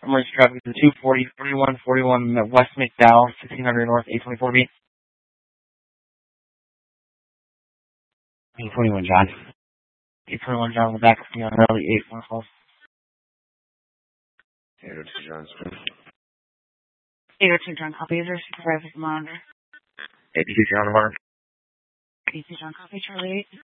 Emergency traffic is 240, 4141 West McDowell, 1600 North, 824B. 821 John. 821 John in the back of me on early 8 calls. 802 John, Spring. 802 John, copy. Is there a supervisor monitor? 82 John, Mark. 82 John, copy. Charlie 8.